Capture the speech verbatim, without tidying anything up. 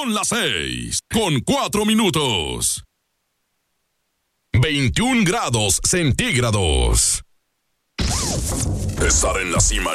Son las seis, con cuatro minutos. veintiún grados centígrados. Estar en la cima